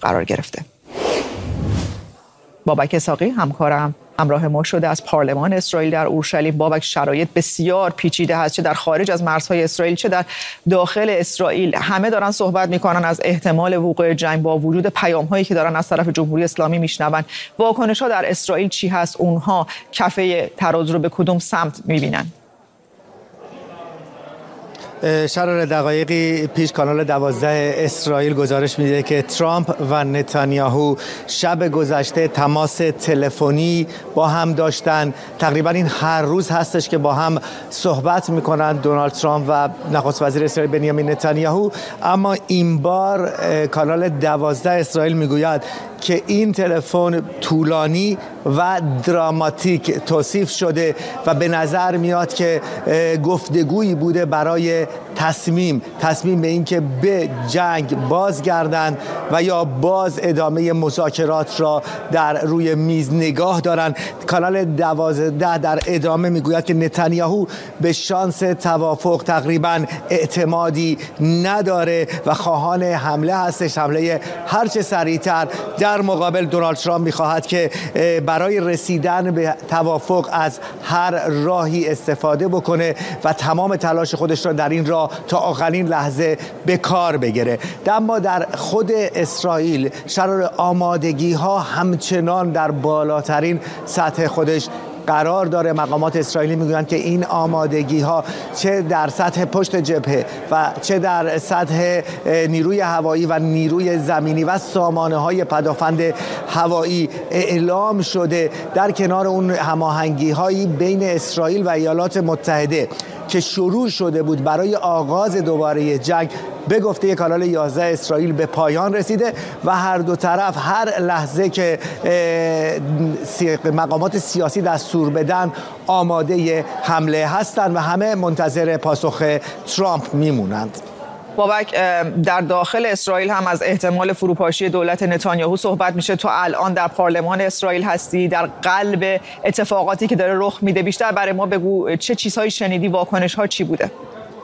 قرار گرفته. بابک اسحاقی همکارم همراه ما شده از پارلمان اسرائیل در اورشلیم. بابک، شرایط بسیار پیچیده هست، چه در خارج از مرزهای اسرائیل چه در داخل اسرائیل. همه دارن صحبت میکنن از احتمال وقوع جنگ با وجود پیام‌هایی که دارن از طرف جمهوری اسلامی میشنون. واکنش‌ها در اسرائیل چی هست؟ اونها کفه ترازو رو به کدوم سمت میبینن؟ شرار دقایقی پیش کانال 12 اسرائیل گزارش میده که ترامپ و نتانیاهو شب گذشته تماس تلفنی با هم داشتن. تقریبا این هر روز هستش که با هم صحبت میکنن دونالد ترامپ و نخست وزیر اسرائیل بنیامین نتانیاهو. اما این بار کانال 12 اسرائیل میگوید که این تلفن طولانی و دراماتیک توصیف شده و به نظر میاد که گفتگویی بوده برای تصمیم به این که به جنگ بازگردند و یا باز ادامه مذاکرات را در روی میز نگاه دارن. کانال 12 در ادامه میگوید که نتانیاهو به شانس توافق تقریبا اعتمادی نداره و خواهان حمله هستش، حمله هرچه سریعتر. در مقابل دونالد ترامپ میخواهد که برای رسیدن به توافق از هر راهی استفاده بکنه و تمام تلاش خودش را در این راه تا آخرین لحظه به کار بگیره. اما در خود اسرائیل شرار آمادگی ها همچنان در بالاترین سطح خودش قرار داره. مقامات اسرائیلی میگویند که این آمادگی ها چه در سطح پشت جبهه و چه در سطح نیروی هوایی و نیروی زمینی و سامانه های پدافند هوایی اعلام شده، در کنار اون هماهنگی هایی بین اسرائیل و ایالات متحده که شروع شده بود برای آغاز دوباره جنگ، به گفته کانال 11 اسرائیل به پایان رسیده و هر دو طرف هر لحظه که مقامات سیاسی دستور بدن آماده حمله هستند و همه منتظر پاسخ ترامپ میمونند. بابک، در داخل اسرائیل هم از احتمال فروپاشی دولت نتانیاهو صحبت میشه. تو الان در پارلمان اسرائیل هستی، در قلب اتفاقاتی که داره رخ میده. بیشتر برای ما بگو چه چیزهایی شنیدی، واکنش ها چی بوده؟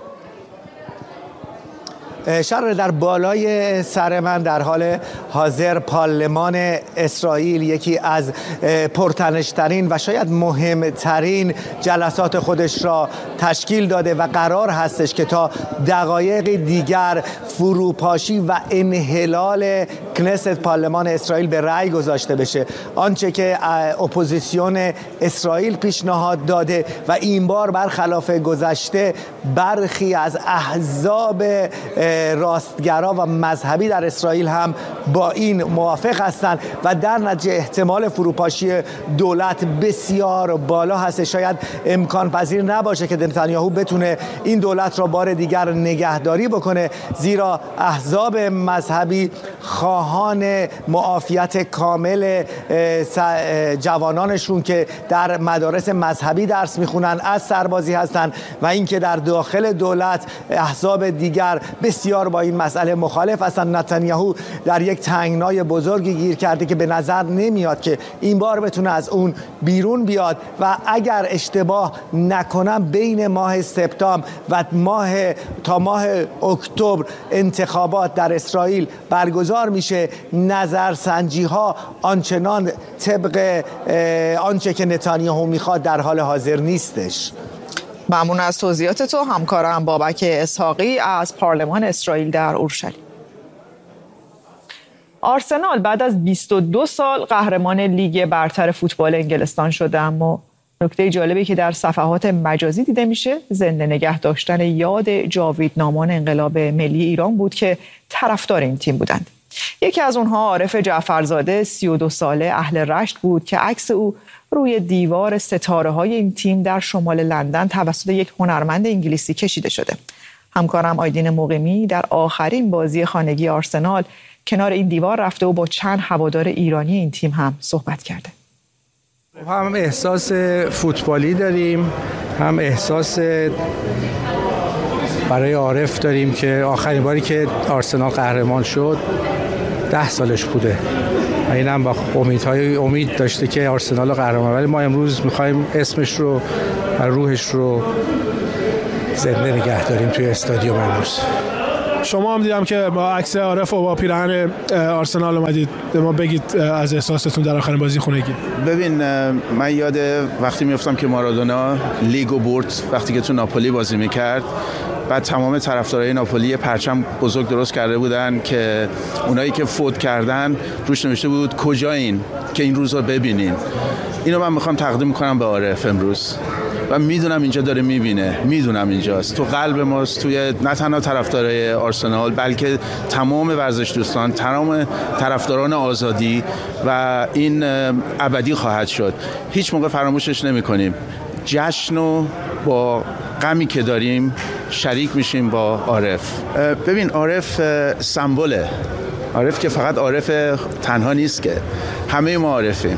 شرار در بالای سر من در حال حاضر پارلمان اسرائیل یکی از پرتنش‌ترین و شاید مهمترین جلسات خودش را تشکیل داده و قرار هستش که تا دقایق دیگر فروپاشی و انحلال کنست پارلمان اسرائیل به رأی گذاشته بشه. آنچه که اپوزیسیون اسرائیل پیشنهاد داده و این بار برخلاف گذشته برخی از احزاب راستگرا و مذهبی در اسرائیل هم با این موافق هستند و در نتیجه احتمال فروپاشی دولت بسیار بالا هست. شاید امکان پذیر نباشه که نتانیاهو بتونه این دولت را بار دیگر نگهداری بکنه، زیرا احزاب مذهبی خواهان معافیت کامل جوانانشون که در مدارس مذهبی درس میخونن از سربازی هستند و اینکه در داخل دولت احزاب دیگر بسیار با این مسئله مخالف هستند. نتانیاهو در یک تنگنای بزرگی گیر کرده که به نظر نمیاد که این بار بتونه از اون بیرون بیاد و اگر اشتباه نکنم بین ماه سپتامبر و تا ماه اکتبر انتخابات در اسرائیل برگزار میشه. نظرسنجی ها آنچنان طبق آنچه که نتانیاهو میخواد در حال حاضر نیستش. ممنون از توضیحات تو. همکارم بابک اسحاقی از پارلمان اسرائیل در اورشلیم. آرسنال بعد از 22 سال قهرمان لیگ برتر فوتبال انگلستان شده، اما نکته جالبی که در صفحات مجازی دیده میشه زنده نگه داشتن یاد جاویدنامان انقلاب ملی ایران بود که طرفدار این تیم بودند. یکی از اونها عارف جعفرزاده 32 ساله اهل رشت بود که عکس او روی دیوار ستاره‌های این تیم در شمال لندن توسط یک هنرمند انگلیسی کشیده شده. همکارم آیدین مقیمی در آخرین بازی خانگی آرسنال کنار این دیوار رفته و با چند هوادار ایرانی این تیم هم صحبت کرده. هم احساس فوتبالی داریم، هم احساس برای عارف داریم که آخرین باری که آرسنال قهرمان شد 10 سالش بوده. این هم با امید داشته که آرسنال قهرمان، ولی ما امروز می‌خوایم اسمش رو و روحش رو زنده نگه داریم توی استادیوم امروز. شما هم دیدم که با عکس عارف و با پیراهن آرسنال اومدید، به ما بگید از احساستون در آخرین بازی خونگی. ببین من یاد وقتی میافتم که مارادونا لیگو برد وقتی که تو ناپولی بازی میکرد، بعد تمام طرفدارای ناپولی پرچم بزرگ درست کرده بودن که اونایی که فوت کردن روش نوشته بود کجایین که این روزا ببینین. اینو من میخوام تقدیم میکنم به عارف امروز و میدونم اینجا داره میبینه، میدونم اینجاست تو قلب ماست، توی نه تنها طرفدارای آرسنال بلکه تمام ورزش دوستان، تمام طرفداران آزادی و این ابدی خواهد شد. هیچ موقع فراموشش نمی‌کنیم. جشنو با غمی که داریم شریک میشیم با عارف. ببین عارف سمبوله. عارف که فقط عارف تنها نیست، که همه ما عارفیم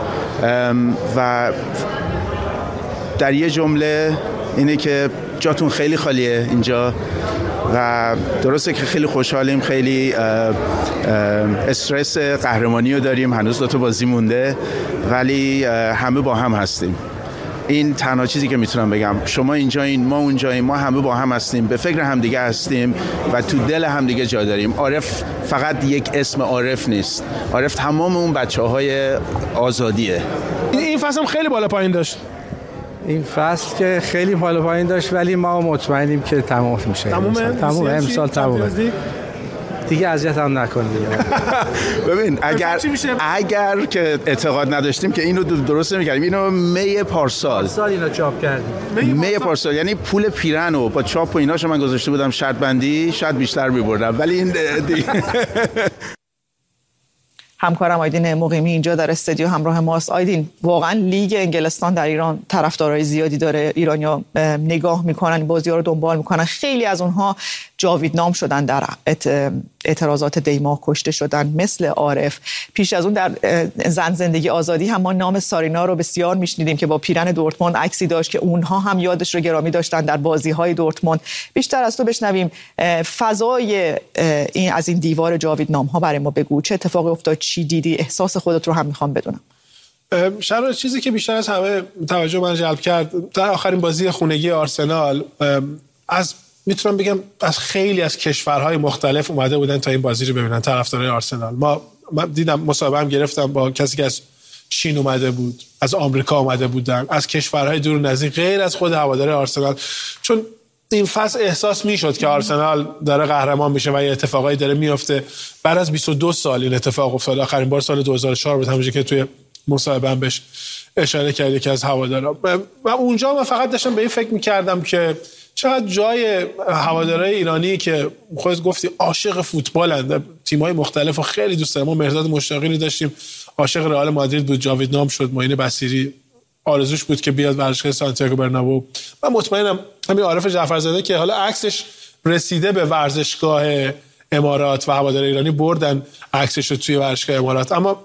و در یه جمله اینه که جاتون خیلی خالیه اینجا و درسته که خیلی خوشحالیم، خیلی استرس قهرمانی رو داریم، هنوز 2 تا بازی مونده، ولی همه با هم هستیم. این تنها چیزی که میتونم بگم. شما اینجایین، ما اونجاییم، ما همه با هم هستیم، به فکر همدیگه هستیم و تو دل همدیگه جا داریم. عارف فقط یک اسم عارف نیست، عارف تمام اون بچه‌های آزادیه. این فصل هم خیلی بالا پایین داشت. این فصل که خیلی بالا پایین داشت، ولی ما مطمئنیم که تمام میشه. تمام امسال تمومه. دیگه اذیت هم نکن دیگه. ببین اگر که اعتقاد نداشتیم که اینو درست نمی‌کردیم. اینو می پارسال اینو چاپ کردیم. می پارسال یعنی پول پیرنو با چاپ و ایناشو من گذاشته بودم شرط بندی، شاید بیشتر می‌بردم، ولی این همکارم آیدین مقیمی اینجا در استودیو همراه ماست. آیدین، واقعا لیگ انگلستان در ایران طرفدارای زیادی داره، ایرانی‌ها نگاه میکنن، بازی‌ها رو دنبال میکنن، خیلی از اونها جاویدنام شدن، در اعتراضات دیماه کشته شدن مثل عارف. پیش از اون در زن زندگی آزادی هم ما نام سارینا رو بسیار میشنیدیم که با پیرن دورتموند عکسی داشت که اونها هم یادش رو گرامی داشتن در بازی‌های دورتموند. بیشتر از تو بشنویم فضای از این دیوار جاویدنام‌ها برای ما بگو، چه اتفاقی افتاد، چی دیدی، احساس خودت رو هم میخوام بدونم. شرار چیزی که بیشتر از همه توجه من جلب کرد در آخرین بازی خونگی آرسنال، میتونم بگم از خیلی از کشورهای مختلف اومده بودن تا این بازی رو ببینن طرفدارای آرسنال. من دیدم، مصاحبه هم گرفتم با کسی که از چین اومده بود، از آمریکا اومده بودن، از کشورهای دور و نزدیک، غیر از خود هوادارهای آرسنال، چون این فصل احساس میشد که آرسنال داره قهرمان میشه و یه اتفاقایی داره میفته. بعد از 22 سال این اتفاق افتاد. آخرین بار سال 2004 بود، همونجوری که توی مصاحبه هم بهش اشاره کرد یکی از هوادارا. و اونجا من فقط داشتم به این فکر میکردم که چقدر جای هوادارهای ایرانی که خودت گفتی عاشق فوتبالند، تیم‌های مختلف و خیلی دوست دارم. ما مهرداد مشتاقی رو داشتیم، عاشق رئال مادرید بود، جاویدنام شد. معین بصیری آرزوش بود که بیاد ورزشگاه سانتیاگو برنابو. من مطمئنم همین عارف جعفرزاده که حالا عکسش رسیده به ورزشگاه امارات و هوادارهای ایرانی بردن عکسش رو توی ورزشگاه امارات، اما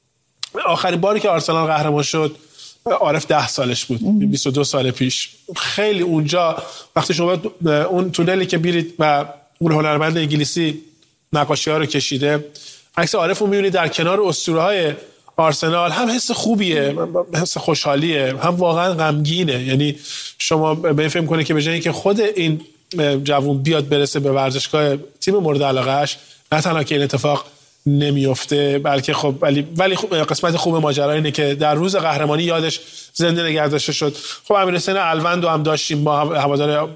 آخرین باری که آرسنال قهرمان شد عارف 10 سالش بود، 22 سال پیش. خیلی اونجا وقتی شما اون تونلی که میرید و اون هنرمند انگلیسی نقاشی‌ها رو کشیده، عکس عارف رو می‌بینید در کنار اسطوره‌های آرسنال، هم حس خوبیه، حس خوشحالیه، هم واقعا غمگینه. یعنی شما به این فکر کنید که به جای اینکه خود این جوون بیاد برسه به ورزشگاه تیم مورد علاقه‌اش، نه تنها که این اتفاق نمیفته، بلکه خب ولی قسمت خوب ماجرا اینه که در روز قهرمانی یادش زنده نگه داشته شد. خب امیرحسین الوند رو هم داشتیم، با هوادار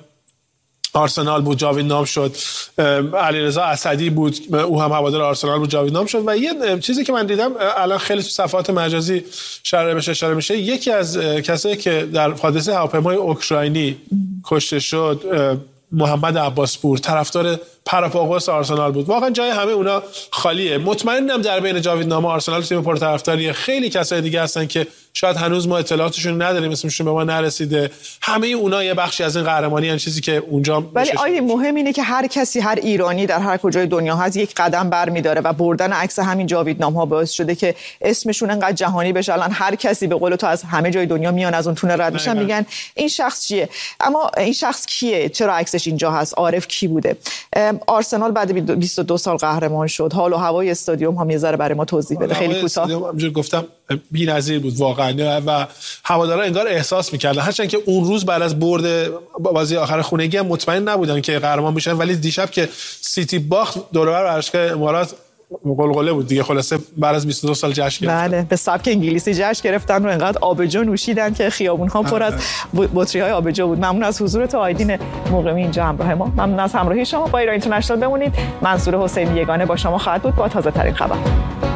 آرسنال بود، جاویدنام شد. علیرضا اسدی بود، او هم هوادار آرسنال بود، جاویدنام شد. و یه چیزی که من دیدم الان خیلی تو صفحات مجازی اشاره میشه، یکی از کسایی که در حادثه هواپیمای اوکراینی کشته شد، محمد عباسپور، طرفدار پراپاگوس آرسنال بود. واقعا جای همه اونا خالیه. مطمئنم در بین جاویدنامه آرسنال تیم پرطرفداریه. خیلی کسای دیگه هستن که شاید هنوز ما اطلاعاتشون نداریم، اسمشون به ما نرسیده. همه اونا یه بخشی از این قهرمانی ان، چیزی که اونجا. ولی مهم اینه که هر کسی، هر ایرانی در هر کجای دنیا هست یک قدم برمی‌داره و بردن عکس همین جاویدنامه‌ها باعث شده که اسمشون انقدر جهانی بشه. الان هر کسی به قول تو از همه جای دنیا میان، از اون تونه رد میشن، میگن این شخص چیه؟ اما این شخص کیه؟ چرا عکسش اینجا هست؟ عارف کی بوده؟ آرسنال بعد 22 سال قهرمان شد. حال و هوای استادیوم هم یه ذره برای ما توضیح بده خیلی کوتاه. همونجوری گفتم بی‌نظیر بود واقعا و هوادارا انگار احساس می‌کردن، هرچند که اون روز بعد از برد بازی آخر خونگی هم مطمئن نبودن که قهرمان میشن، ولی دیشب که سیتی باخت دور و بر ورزشگاه امارات قلقله بود دیگه. خلاصه بعد از 22 سال جشن گرفتن. بله، به سبک انگلیسی جشن گرفتن و انقدر آبجو نوشیدن که خیابون‌ها پر از بطری‌های آبجو بود. ممنون از حضورت آیدین مقیمی اینجا همراه ما. ممنون از همراهی شما با ایران اینترنشنال. بمونید. منصور حسینی یگانه با شما خواهد بود با تازه‌ترین خبر.